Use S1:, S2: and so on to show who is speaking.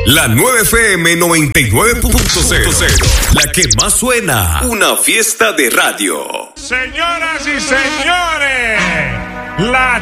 S1: La 9 FM 99.0, la que más suena, una fiesta de radio.
S2: Señoras y señores, la